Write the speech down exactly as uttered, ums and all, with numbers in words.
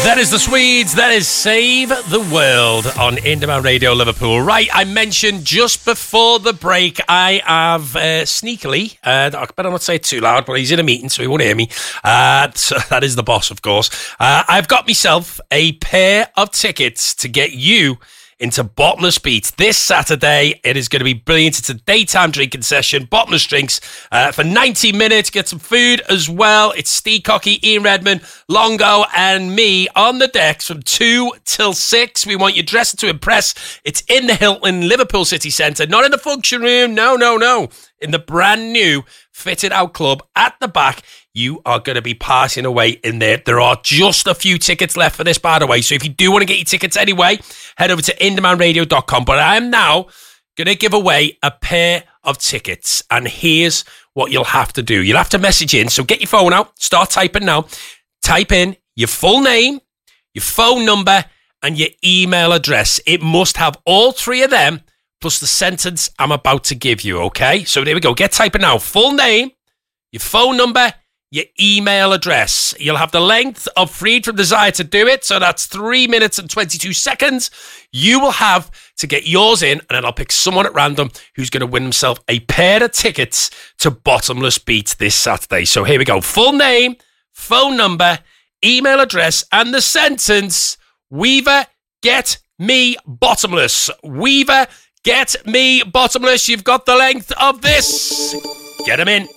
That is the Swedes. That is Save the World on In Demand Radio Liverpool. Right, I mentioned just before the break, I have uh, sneakily, uh, I better not say it too loud, but he's in a meeting, so he won't hear me. Uh, so that is the boss, of course. Uh, I've got myself a pair of tickets to get you into Bottomless Beats this Saturday. It is going to be brilliant. It's a daytime drinking session, bottomless drinks uh, for ninety minutes. Get some food as well. It's Steve Cocky, Ian Redmond, Longo, and me on the decks from two till six. We want you dressed to impress. It's in the Hilton, Liverpool City Centre, not in the function room. No, no, no. In the brand new fitted out club at the back. You are going to be partying away in there. There are just a few tickets left for this, by the way. So if you do want to get your tickets anyway, head over to in demand radio dot com. But I am now going to give away a pair of tickets. And here's what you'll have to do. You'll have to message in. So get your phone out. Start typing now. Type in your full name, your phone number, and your email address. It must have all three of them, plus the sentence I'm about to give you, okay? So there we go. Get typing now. Full name, your phone number, your email address. You'll have the length of Freed from Desire to do it, so that's three minutes and twenty-two seconds. You will have to get yours in, and then I'll pick someone at random who's going to win himself a pair of tickets to Bottomless Beats this Saturday. So here we go. Full name, phone number, email address, and the sentence, Weaver, get me bottomless. Weaver, get me bottomless. You've got the length of this. Get them in.